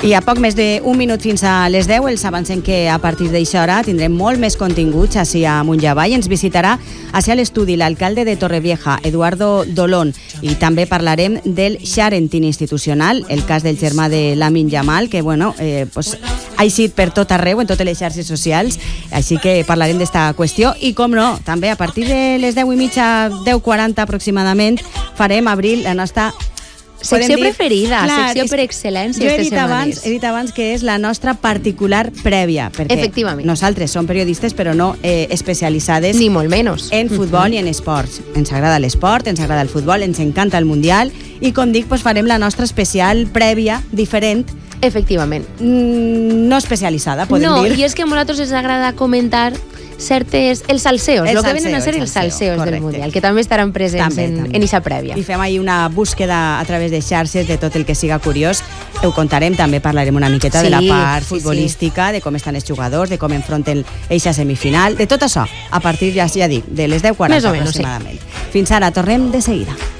I a poc més d'un minut fins a les 10 els avancem que a partir d'aixa hora tindrem molt més continguts així a Munjavall. Ens visitarà així a l'estudi l'alcalde de Torrevieja, Eduardo Dolón, i també parlarem del Xarentín institucional, el cas del germà de Lamin Yamal, que ha eixit per tot arreu, en totes les xarxes socials, així que parlarem d'esta qüestió i, com no, també a partir de les 10:30, 10:40 aproximadament, farem Abril, la nostra secció preferida, secció per excel·lència. Jo he dit abans que és la nostra particular prèvia, perquè efectivament nosaltres som periodistes però no especialitzades ni molt menys en futbol ni en esports. Ens agrada l'esport, ens agrada el futbol, ens encanta el Mundial i, com dic, farem la nostra especial prèvia diferent. Efectivament. No especialitzada, podem dir. No, i és que a nosaltres ens agrada comentar els salseos, el que venen a ser els salseos del Mundial, que també estaran presents en eixa prèvia. I fem ahir una búsqueda a través de xarxes de tot el que siga curiós. Ho contarem, també parlarem una miqueta de la part futbolística, de com estan els jugadors, de com enfronten eixa semifinal, de tot això, a partir, ja dic, de les 10:40 aproximadament. Fins ara, tornem de seguida.